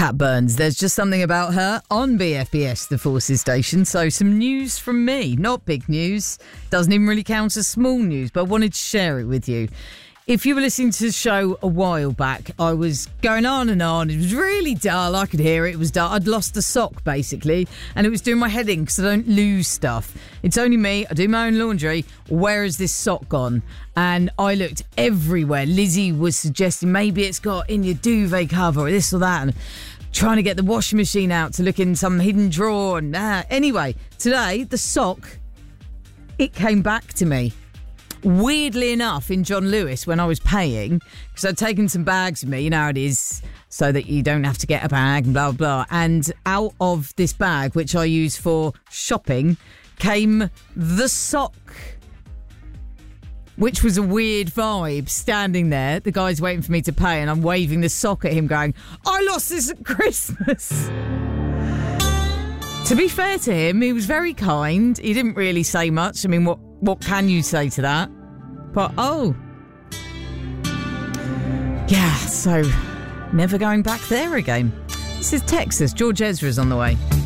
Kat Burns, there's just something about her on BFBS, the Forces station. So some news from me, not big news, doesn't even really count as small news, but I wanted to share it with you. If you were listening to the show a while back, I was going on and on. It was really dull. I could hear it. It was dull. I'd lost a sock, basically, and it was doing my head in because I don't lose stuff. It's only me. I do my own laundry. Where has this sock gone? And I looked everywhere. Lizzie was suggesting maybe it's got in your duvet cover or this or that. And trying to get the washing machine out to look in some hidden drawer. And anyway, today, the sock, it came back to me. Weirdly enough, in John Lewis, when I was paying, because I'd taken some bags with me, you know how it is, so that you don't have to get a bag and blah, blah. And out of this bag, which I use for shopping, came the sock, which was a weird vibe, standing there. The guy's waiting for me to pay, and I'm waving the sock at him going, I lost this at Christmas. To be fair to him, he was very kind. He didn't really say much. I mean, what can you say to that? But, yeah, so never going back there again. This is Texas. George Ezra's on the way.